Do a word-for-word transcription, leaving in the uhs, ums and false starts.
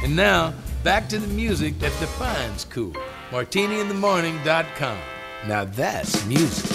And now, back to the music that defines cool. martini in the morning dot com. Now that's music.